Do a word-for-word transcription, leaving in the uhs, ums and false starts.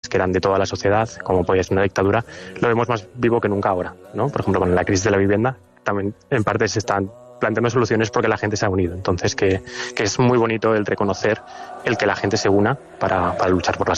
que eran de toda la sociedad, como podía ser una dictadura, lo vemos más vivo que nunca ahora, ¿no? Por ejemplo, con la crisis de la vivienda, también en parte se están planteando soluciones porque la gente se ha unido. Entonces, que, que es muy bonito el reconocer el que la gente se una para, para luchar por las